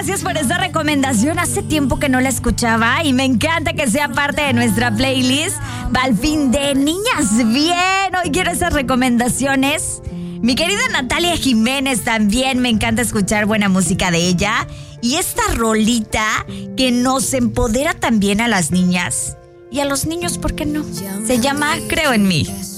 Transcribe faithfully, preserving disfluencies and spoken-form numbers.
gracias por esta recomendación. Hace tiempo que no la escuchaba y me encanta que sea parte de nuestra playlist. Va al fin de Niñas Bien. Hoy quiero esas recomendaciones. Mi querida Natalia Jiménez también, me encanta escuchar buena música de ella. Y esta rolita que nos empodera también a las niñas. Y a los niños, ¿por qué no? Se llama Creo en Mí.